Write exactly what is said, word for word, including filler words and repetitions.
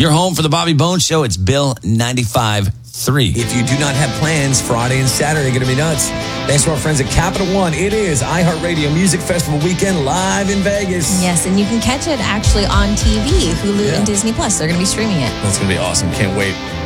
Your home for the Bobby Bones Show. It's Bill ninety-five point three. If you do not have plans, Friday and Saturday are going to be nuts. Thanks to our friends at Capital One. It is iHeartRadio Music Festival weekend live in Vegas. Yes, and you can catch it actually on T V, Hulu Yeah. and Disney Plus. They're going to be streaming it. That's going to be awesome. Can't wait.